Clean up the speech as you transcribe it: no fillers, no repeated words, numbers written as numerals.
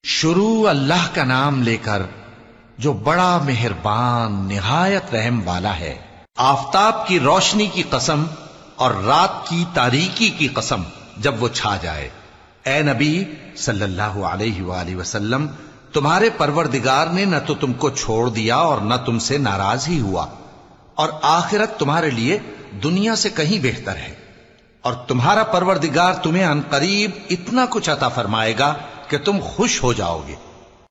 शुरू अल्लाह का नाम लेकर जो बड़ा मेहरबान निहायत रहम वाला है। आफताब की रोशनी की कसम और रात की तारीकी की कसम जब वो छा जाए। ए नबी सल्लल्लाहु अलैहि वसल्लम, तुम्हारे परवरदिगार ने न तो तुमको छोड़ दिया और न तुमसे नाराज ही हुआ, और आखिरत तुम्हारे लिए दुनिया से कहीं बेहतर है, और तुम्हारा परवरदिगार तुम्हें अनकरीब इतना कुछ अता फरमाएगा कि तुम खुश हो जाओगे।